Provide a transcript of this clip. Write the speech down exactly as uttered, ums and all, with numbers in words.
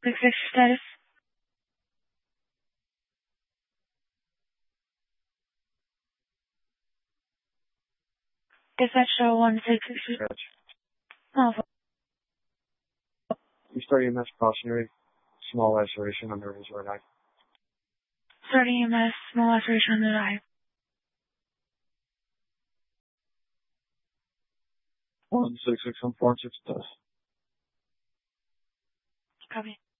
Quick fix status. Dispatch show one six six. Dispatch. Oh, Restart E M S cautionary. Small laceration under his right eye. starting E M S, small laceration under the eye. One six six one four six. Copy.